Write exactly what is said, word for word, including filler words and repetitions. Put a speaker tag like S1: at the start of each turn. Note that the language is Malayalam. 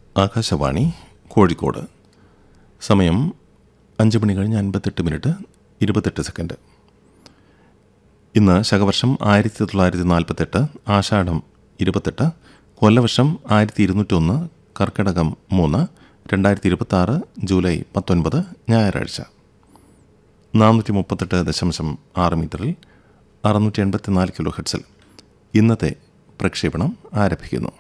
S1: ആകാശവാണി കോഴിക്കോട്. സമയം അഞ്ച് മണി കഴിഞ്ഞ് അൻപത്തെട്ട് മിനിറ്റ് ഇരുപത്തെട്ട് സെക്കൻഡ്. ഇന്ന് ശകവർഷം ആയിരത്തി തൊള്ളായിരത്തി നാൽപ്പത്തെട്ട് ആഷാഢം ഇരുപത്തെട്ട്, കൊല്ലവർഷം ആയിരത്തി ഇരുന്നൂറ്റൊന്ന് കർക്കിടകം മൂന്ന്, രണ്ടായിരത്തി ഇരുപത്തി ആറ് ജൂലൈ പത്തൊൻപത് ഞായറാഴ്ച. നാനൂറ്റി മുപ്പത്തെട്ട് ദശാംശം ആറ് മീറ്ററിൽ അറുന്നൂറ്റി എൺപത്തി നാല് കിലോ ഹെർട്സിൽ ഇന്നത്തെ പ്രക്ഷേപണം ആരംഭിക്കുന്നു.